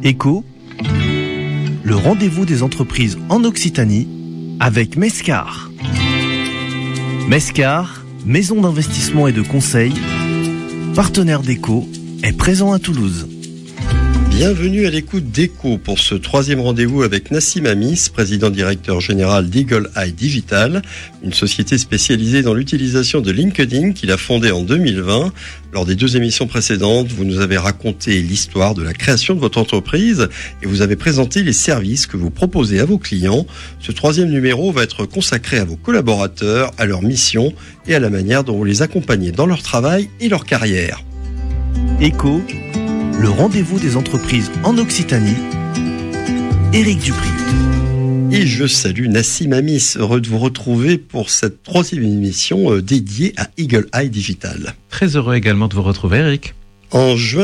Écho, le rendez-vous des entreprises en Occitanie avec Mescar. Mescar, maison d'investissement et de conseil, partenaire d'Écho, est présent à Toulouse. Bienvenue à l'écoute d'Écho pour ce troisième rendez-vous avec Nassim Amis, président-directeur général d'Eagle Eye Digital, une société spécialisée dans l'utilisation de LinkedIn qu'il a fondée en 2020. Lors des 2 émissions précédentes, vous nous avez raconté l'histoire de la création de votre entreprise et vous avez présenté les services que vous proposez à vos clients. Ce 3e numéro va être consacré à vos collaborateurs, à leur mission et à la manière dont vous les accompagnez dans leur travail et leur carrière. Écho, le rendez-vous des entreprises en Occitanie, Éric Dupri. Et je salue Nassim Amis, heureux de vous retrouver pour cette 3e émission dédiée à Eagle Eye Digital. Très heureux également de vous retrouver, Éric. En juin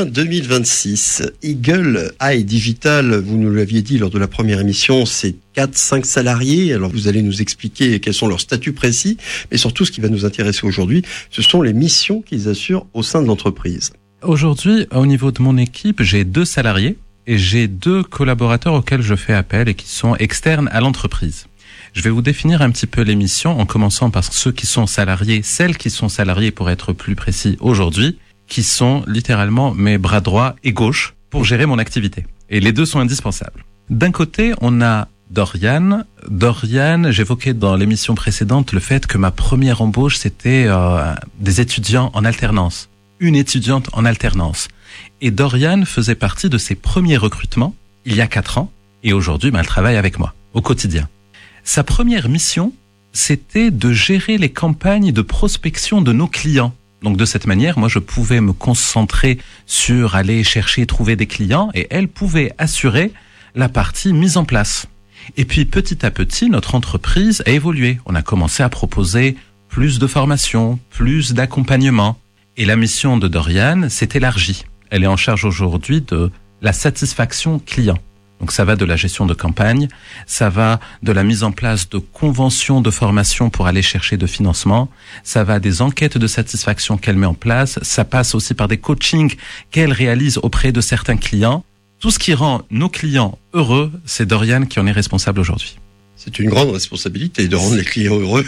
2026, Eagle Eye Digital, vous nous l'aviez dit lors de la première émission, c'est 4-5 salariés. Alors vous allez nous expliquer quels sont leurs statuts précis, mais surtout ce qui va nous intéresser aujourd'hui, ce sont les missions qu'ils assurent au sein de l'entreprise. Aujourd'hui, au niveau de mon équipe, j'ai 2 salariés et j'ai 2 collaborateurs auxquels je fais appel et qui sont externes à l'entreprise. Je vais vous définir un petit peu les missions en commençant par ceux qui sont salariés, celles qui sont salariées pour être plus précis aujourd'hui, qui sont littéralement mes bras droits et gauche pour gérer mon activité. Et les 2 sont indispensables. D'un côté, on a Doriane. Doriane, j'évoquais dans l'émission précédente le fait que ma première embauche, c'était des étudiants en alternance. Une étudiante en alternance. Et Doriane faisait partie de ses premiers recrutements il y a 4 ans. Et aujourd'hui, elle travaille avec moi au quotidien. Sa première mission, c'était de gérer les campagnes de prospection de nos clients. Donc de cette manière, moi je pouvais me concentrer sur aller chercher, trouver des clients et elle pouvait assurer la partie mise en place. Et puis petit à petit, notre entreprise a évolué. On a commencé à proposer plus de formations, plus d'accompagnement. Et la mission de Doriane s'est élargie. Elle est en charge aujourd'hui de la satisfaction client. Donc ça va de la gestion de campagne, ça va de la mise en place de conventions de formation pour aller chercher de financement, ça va des enquêtes de satisfaction qu'elle met en place, ça passe aussi par des coachings qu'elle réalise auprès de certains clients. Tout ce qui rend nos clients heureux, c'est Doriane qui en est responsable aujourd'hui. C'est une grande responsabilité de rendre les clients heureux.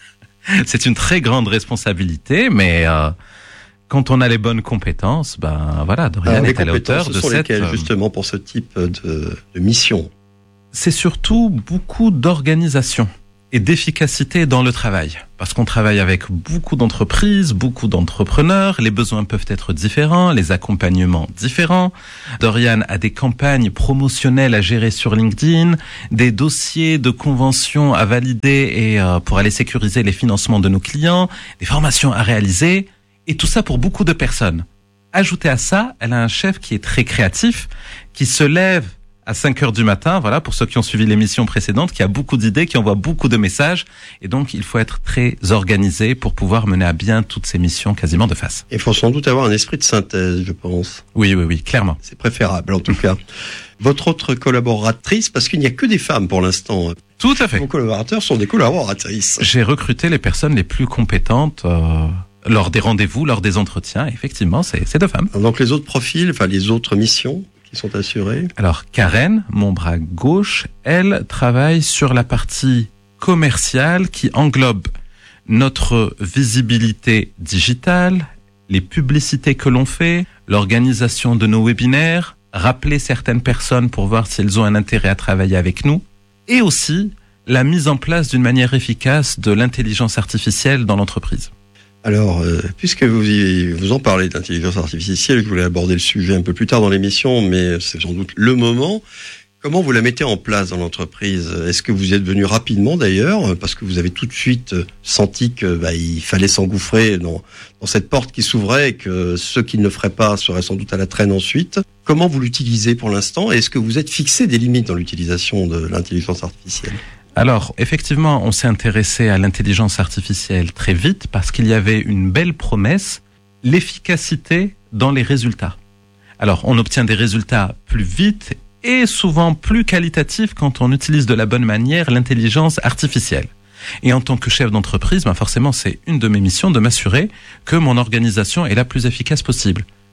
C'est une très grande responsabilité, mais quand on a les bonnes compétences, Doriane est à la hauteur de cette... Lesquelles, justement, pour ce type de mission? C'est surtout beaucoup d'organisation et d'efficacité dans le travail. Parce qu'on travaille avec beaucoup d'entreprises, beaucoup d'entrepreneurs, les besoins peuvent être différents, les accompagnements différents. Doriane a des campagnes promotionnelles à gérer sur LinkedIn, des dossiers de conventions à valider et pour aller sécuriser les financements de nos clients, des formations à réaliser. Et tout ça pour beaucoup de personnes. Ajouté à ça, elle a un chef qui est très créatif, qui se lève à 5 heures du matin, voilà, pour ceux qui ont suivi l'émission précédente, qui a beaucoup d'idées, qui envoie beaucoup de messages. Et donc, il faut être très organisé pour pouvoir mener à bien toutes ces missions quasiment de face. Il faut sans doute avoir un esprit de synthèse, je pense. Oui, clairement. C'est préférable, en tout cas. Votre autre collaboratrice, parce qu'il n'y a que des femmes pour l'instant. Tout à fait. Vos collaborateurs sont des collaboratrices. J'ai recruté les personnes les plus compétentes lors des rendez-vous, lors des entretiens. Effectivement, c'est 2 femmes. Donc les autres profils, les autres missions qui sont assurées. Alors Karen, mon bras gauche, elle travaille sur la partie commerciale qui englobe notre visibilité digitale, les publicités que l'on fait, l'organisation de nos webinaires, rappeler certaines personnes pour voir si elles ont un intérêt à travailler avec nous, et aussi la mise en place d'une manière efficace de l'intelligence artificielle dans l'entreprise. Alors, puisque vous en parlez d'intelligence artificielle, je voulais aborder le sujet un peu plus tard dans l'émission, mais c'est sans doute le moment. Comment vous la mettez en place dans l'entreprise? Est-ce que vous êtes venu rapidement d'ailleurs, parce que vous avez tout de suite senti que il fallait s'engouffrer dans cette porte qui s'ouvrait et que ceux qui ne le feraient pas seraient sans doute à la traîne ensuite? Comment vous l'utilisez pour l'instant? Et est-ce que vous êtes fixé des limites dans l'utilisation de l'intelligence artificielle? Alors, effectivement, on s'est intéressé à l'intelligence artificielle très vite parce qu'il y avait une belle promesse, l'efficacité dans les résultats. Alors, on obtient des résultats plus vite et souvent plus qualitatifs quand on utilise de la bonne manière l'intelligence artificielle. Et en tant que chef d'entreprise, forcément, c'est une de mes missions de m'assurer que mon organisation est la plus efficace possible.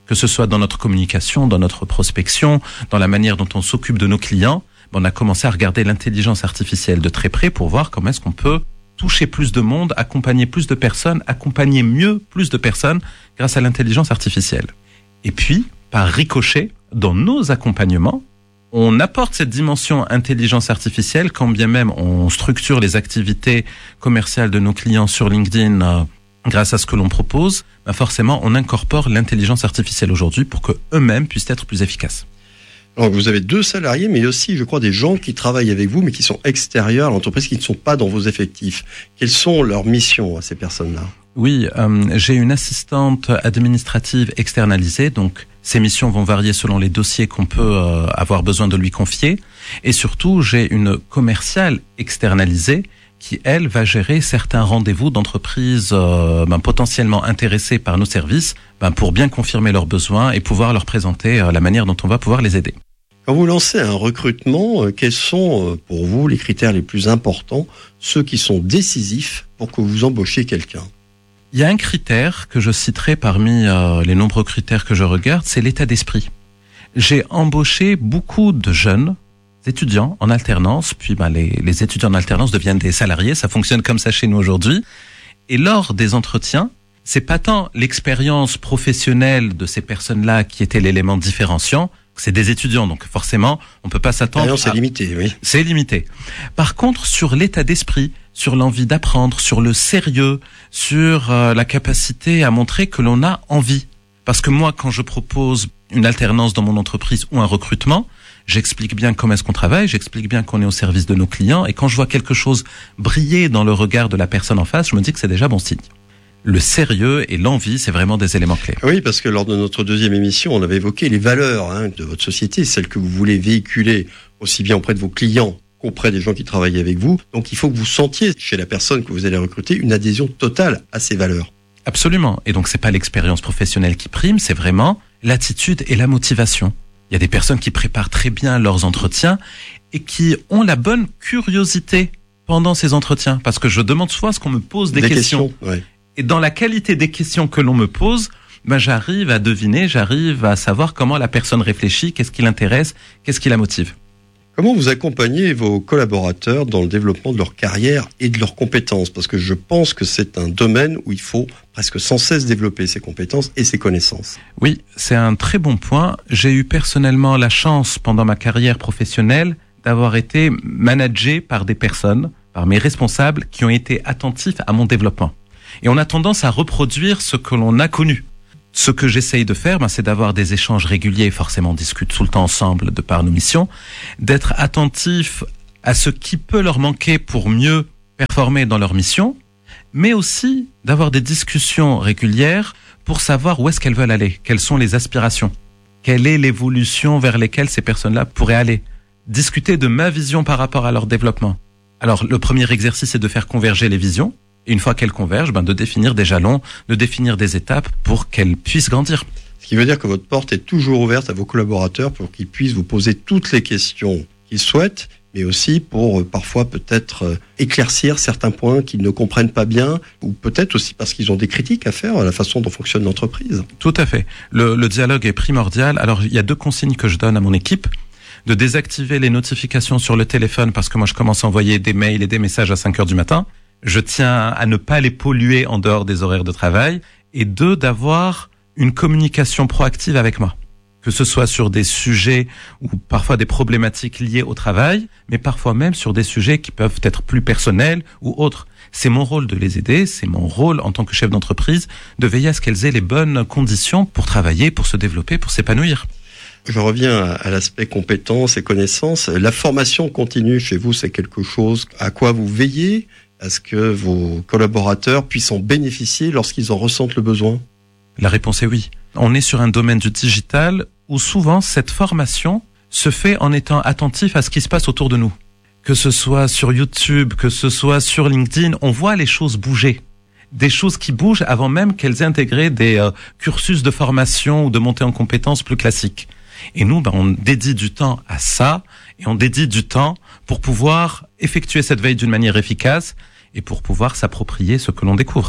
Que ce soit dans notre communication, dans notre prospection, dans la manière dont on s'occupe de nos clients, on a commencé à regarder l'intelligence artificielle de très près pour voir comment est-ce qu'on peut toucher plus de monde, accompagner plus de personnes, accompagner mieux plus de personnes grâce à l'intelligence artificielle. Et puis, par ricochet, dans nos accompagnements, on apporte cette dimension intelligence artificielle quand bien même on structure les activités commerciales de nos clients sur LinkedIn grâce à ce que l'on propose, forcément on incorpore l'intelligence artificielle aujourd'hui pour que eux-mêmes puissent être plus efficaces. Alors, vous avez 2 salariés, mais aussi, je crois, des gens qui travaillent avec vous, mais qui sont extérieurs à l'entreprise, qui ne sont pas dans vos effectifs. Quelles sont leurs missions à ces personnes-là ? Oui, j'ai une assistante administrative externalisée, donc ces missions vont varier selon les dossiers qu'on peut avoir besoin de lui confier. Et surtout, j'ai une commerciale externalisée qui, elle, va gérer certains rendez-vous d'entreprises potentiellement intéressées par nos services pour bien confirmer leurs besoins et pouvoir leur présenter la manière dont on va pouvoir les aider. Quand vous lancez un recrutement, quels sont pour vous les critères les plus importants, ceux qui sont décisifs pour que vous embauchiez quelqu'un ? Il y a un critère que je citerai parmi les nombreux critères que je regarde, c'est l'état d'esprit. J'ai embauché beaucoup de jeunes étudiants en alternance, puis les étudiants en alternance deviennent des salariés, ça fonctionne comme ça chez nous aujourd'hui. Et lors des entretiens, c'est pas tant l'expérience professionnelle de ces personnes-là qui était l'élément différenciant, c'est des étudiants, donc forcément, on peut pas s'attendre. C'est limité, oui. C'est limité. Par contre, sur l'état d'esprit, sur l'envie d'apprendre, sur le sérieux, sur la capacité à montrer que l'on a envie. Parce que moi, quand je propose une alternance dans mon entreprise ou un recrutement, j'explique bien comment est-ce qu'on travaille, j'explique bien qu'on est au service de nos clients, et quand je vois quelque chose briller dans le regard de la personne en face, je me dis que c'est déjà bon signe. Le sérieux et l'envie, c'est vraiment des éléments clés. Oui, parce que lors de notre 2e émission, on avait évoqué les valeurs de votre société, celles que vous voulez véhiculer aussi bien auprès de vos clients qu'auprès des gens qui travaillent avec vous. Donc il faut que vous sentiez chez la personne que vous allez recruter une adhésion totale à ces valeurs. Absolument. Et donc c'est pas l'expérience professionnelle qui prime, c'est vraiment l'attitude et la motivation. Il y a des personnes qui préparent très bien leurs entretiens et qui ont la bonne curiosité pendant ces entretiens. Parce que je demande souvent à ce qu'on me pose des questions. Ouais. Et dans la qualité des questions que l'on me pose, j'arrive à deviner, j'arrive à savoir comment la personne réfléchit, qu'est-ce qui l'intéresse, qu'est-ce qui la motive. Comment vous accompagnez vos collaborateurs dans le développement de leur carrière et de leurs compétences ? Parce que je pense que c'est un domaine où il faut presque sans cesse développer ses compétences et ses connaissances. Oui, c'est un très bon point. J'ai eu personnellement la chance pendant ma carrière professionnelle d'avoir été managé par des personnes, par mes responsables, qui ont été attentifs à mon développement. Et on a tendance à reproduire ce que l'on a connu. Ce que j'essaye de faire, c'est d'avoir des échanges réguliers, forcément on discute tout le temps ensemble de par nos missions, d'être attentif à ce qui peut leur manquer pour mieux performer dans leur mission, mais aussi d'avoir des discussions régulières pour savoir où est-ce qu'elles veulent aller, quelles sont les aspirations, quelle est l'évolution vers lesquelles ces personnes-là pourraient aller. Discuter de ma vision par rapport à leur développement. Alors le premier exercice est de faire converger les visions. Et une fois qu'elles convergent, de définir des jalons, de définir des étapes pour qu'elles puissent grandir. Ce qui veut dire que votre porte est toujours ouverte à vos collaborateurs pour qu'ils puissent vous poser toutes les questions qu'ils souhaitent, mais aussi pour parfois peut-être éclaircir certains points qu'ils ne comprennent pas bien, ou peut-être aussi parce qu'ils ont des critiques à faire à la façon dont fonctionne l'entreprise. Tout à fait. Le dialogue est primordial. Alors il y a 2 consignes que je donne à mon équipe. De désactiver les notifications sur le téléphone, parce que moi je commence à envoyer des mails et des messages à 5h du matin. Je tiens à ne pas les polluer en dehors des horaires de travail. Et 2, d'avoir une communication proactive avec moi. Que ce soit sur des sujets ou parfois des problématiques liées au travail, mais parfois même sur des sujets qui peuvent être plus personnels ou autres. C'est mon rôle de les aider, c'est mon rôle en tant que chef d'entreprise de veiller à ce qu'elles aient les bonnes conditions pour travailler, pour se développer, pour s'épanouir. Je reviens à l'aspect compétences et connaissances. La formation continue chez vous, c'est quelque chose à quoi vous veillez ? À ce que vos collaborateurs puissent en bénéficier lorsqu'ils en ressentent le besoin ? La réponse est oui. On est sur un domaine du digital où souvent cette formation se fait en étant attentif à ce qui se passe autour de nous. Que ce soit sur YouTube, que ce soit sur LinkedIn, on voit les choses bouger. Des choses qui bougent avant même qu'elles aient intégré des cursus de formation ou de montée en compétences plus classiques. Et nous, on dédie du temps à ça et on dédie du temps pour pouvoir effectuer cette veille d'une manière efficace et pour pouvoir s'approprier ce que l'on découvre.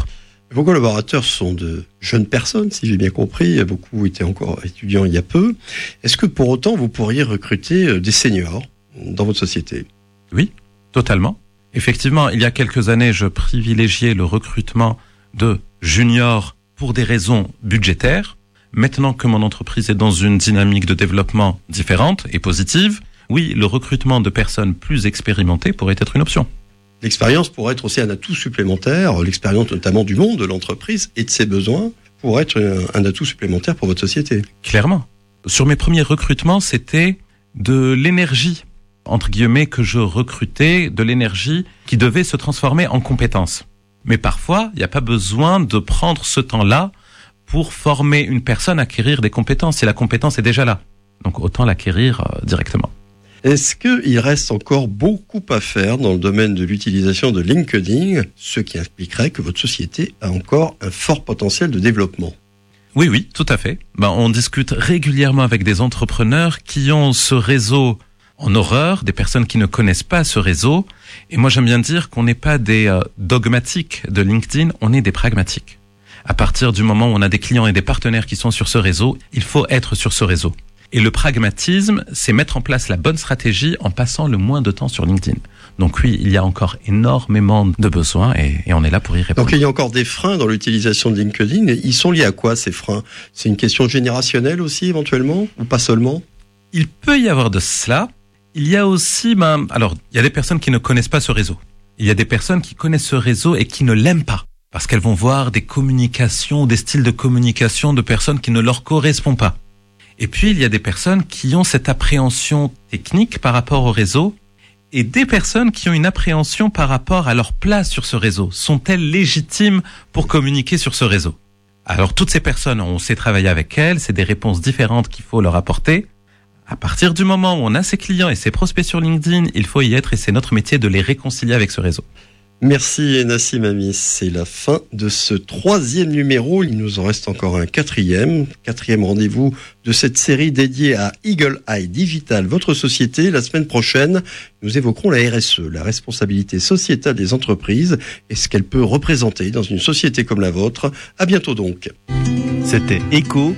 Vos collaborateurs sont de jeunes personnes, si j'ai bien compris. Beaucoup étaient encore étudiants il y a peu. Est-ce que pour autant, vous pourriez recruter des seniors dans votre société ? Oui, totalement. Effectivement, il y a quelques années, je privilégiais le recrutement de juniors pour des raisons budgétaires. Maintenant que mon entreprise est dans une dynamique de développement différente et positive, oui, le recrutement de personnes plus expérimentées pourrait être une option. L'expérience pourrait être aussi un atout supplémentaire, l'expérience notamment du monde de l'entreprise et de ses besoins pourrait être un atout supplémentaire pour votre société. Clairement. Sur mes premiers recrutements, c'était de l'énergie, entre guillemets, que je recrutais, de l'énergie qui devait se transformer en compétences. Mais parfois, il n'y a pas besoin de prendre ce temps-là pour former une personne, acquérir des compétences, si la compétence est déjà là. Donc autant l'acquérir directement. Est-ce qu'il reste encore beaucoup à faire dans le domaine de l'utilisation de LinkedIn, ce qui impliquerait que votre société a encore un fort potentiel de développement ? Oui, tout à fait. On discute régulièrement avec des entrepreneurs qui ont ce réseau en horreur, des personnes qui ne connaissent pas ce réseau. Et moi, j'aime bien dire qu'on n'est pas des dogmatiques de LinkedIn, on est des pragmatiques. À partir du moment où on a des clients et des partenaires qui sont sur ce réseau, il faut être sur ce réseau. Et le pragmatisme, c'est mettre en place la bonne stratégie en passant le moins de temps sur LinkedIn. Donc oui, il y a encore énormément de besoins et on est là pour y répondre. Donc il y a encore des freins dans l'utilisation de LinkedIn. Ils sont liés à quoi ces freins ? C'est une question générationnelle aussi éventuellement ou pas seulement ? Il peut y avoir de cela. Il y a aussi, il y a des personnes qui ne connaissent pas ce réseau. Il y a des personnes qui connaissent ce réseau et qui ne l'aiment pas. Parce qu'elles vont voir des communications, des styles de communication de personnes qui ne leur correspondent pas. Et puis, il y a des personnes qui ont cette appréhension technique par rapport au réseau et des personnes qui ont une appréhension par rapport à leur place sur ce réseau. Sont-elles légitimes pour communiquer sur ce réseau ? Alors, toutes ces personnes, on sait travailler avec elles, c'est des réponses différentes qu'il faut leur apporter. À partir du moment où on a ses clients et ses prospects sur LinkedIn, il faut y être et c'est notre métier de les réconcilier avec ce réseau. Merci Nassim Amis, c'est la fin de ce 3e numéro, il nous en reste encore un 4e rendez-vous de cette série dédiée à Eagle Eye Digital, votre société. La semaine prochaine, nous évoquerons la RSE, la responsabilité sociétale des entreprises et ce qu'elle peut représenter dans une société comme la vôtre. À bientôt donc. C'était ECO,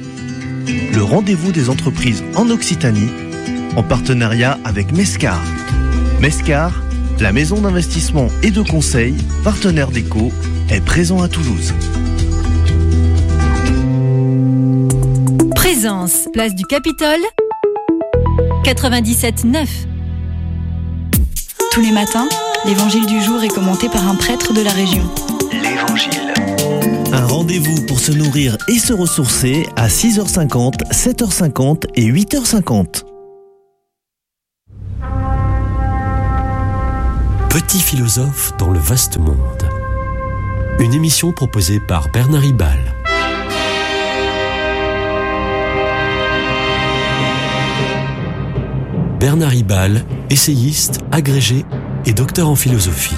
le rendez-vous des entreprises en Occitanie, en partenariat avec Mescar. Mescar, la maison d'investissement et de conseil, partenaire d'ECO, est présent à Toulouse. Présence, place du Capitole, 97.9. Tous les matins, l'évangile du jour est commenté par un prêtre de la région. L'Évangile. Un rendez-vous pour se nourrir et se ressourcer à 6h50, 7h50 et 8h50. Petit philosophe dans le vaste monde. Une émission proposée par Bernard Ribal. Bernard Ribal, essayiste, agrégé et docteur en philosophie.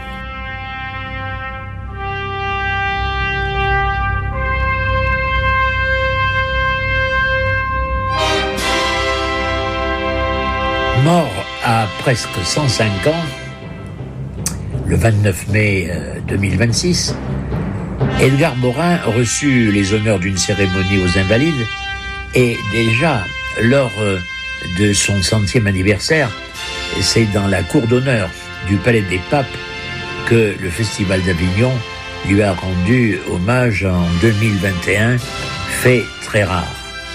Mort à presque 105 ans, le 29 mai 2026, Edgar Morin reçut les honneurs d'une cérémonie aux Invalides et déjà lors de son 100e anniversaire, c'est dans la cour d'honneur du Palais des Papes que le Festival d'Avignon lui a rendu hommage en 2021, fait très rare.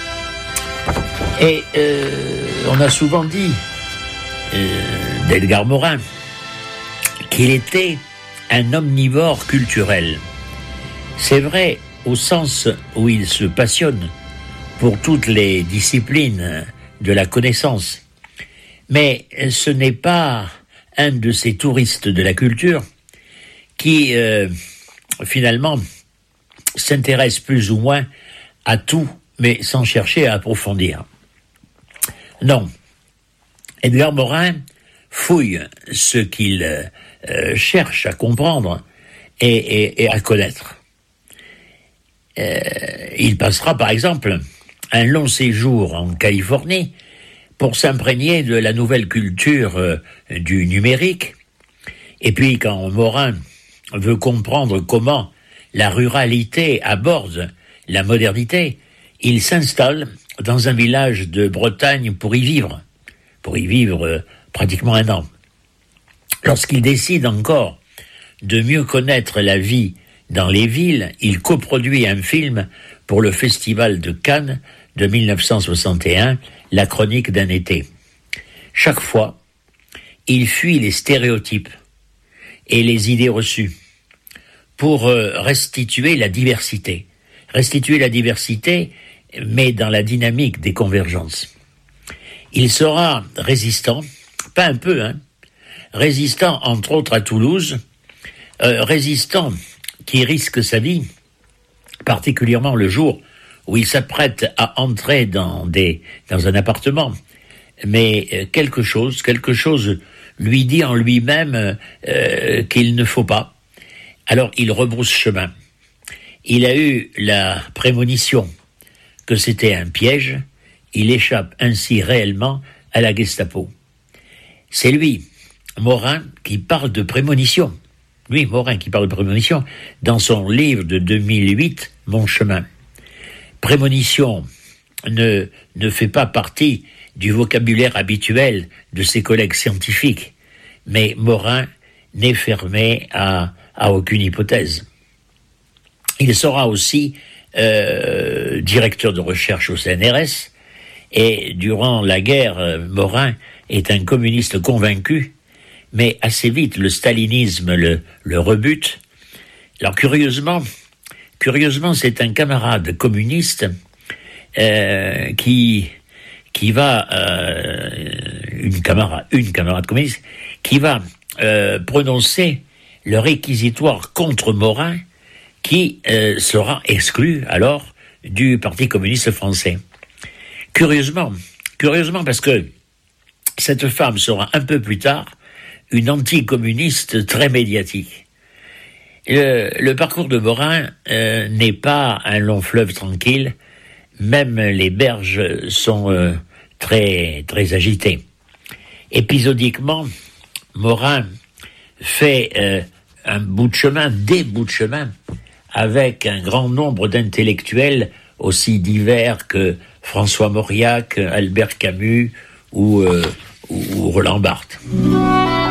Et on a souvent dit d'Edgar Morin qu'il était un omnivore culturel. C'est vrai au sens où il se passionne pour toutes les disciplines de la connaissance. Mais ce n'est pas un de ces touristes de la culture qui, finalement, s'intéresse plus ou moins à tout, mais sans chercher à approfondir. Non. Edgar Morin fouille ce qu'il cherche à comprendre et à connaître. Il passera par exemple un long séjour en Californie pour s'imprégner de la nouvelle culture du numérique. Et puis quand Morin veut comprendre comment la ruralité aborde la modernité, il s'installe dans un village de Bretagne pour y vivre pratiquement un an. Lorsqu'il décide encore de mieux connaître la vie dans les villes, il coproduit un film pour le Festival de Cannes de 1961, La chronique d'un été. Chaque fois, il fuit les stéréotypes et les idées reçues pour restituer la diversité. Restituer la diversité, mais dans la dynamique des convergences. Il sera résistant, pas un peu, résistant entre autres à Toulouse, résistant qui risque sa vie, particulièrement le jour où il s'apprête à entrer dans un appartement. Mais quelque chose lui dit en lui-même qu'il ne faut pas. Alors il rebrousse chemin. Il a eu la prémonition que c'était un piège. Il échappe ainsi réellement à la Gestapo. C'est lui, Morin, qui parle de prémonition. Lui, Morin, qui parle de prémonition dans son livre de 2008, Mon chemin. Prémonition ne fait pas partie du vocabulaire habituel de ses collègues scientifiques, mais Morin n'est fermé à aucune hypothèse. Il sera aussi directeur de recherche au CNRS, et durant la guerre, Morin est un communiste convaincu, mais assez vite le stalinisme le rebute. Alors curieusement, c'est un camarade communiste qui va une camarade communiste qui va prononcer le réquisitoire contre Morin, qui sera exclu alors du Parti communiste français. Curieusement parce que cette femme sera un peu plus tard une anticommuniste très médiatique. Le parcours de Morin n'est pas un long fleuve tranquille, même les berges sont très, très agitées. Épisodiquement, Morin fait des bouts de chemin, avec un grand nombre d'intellectuels aussi divers que François Mauriac, Albert Camus ou Roland Barthes.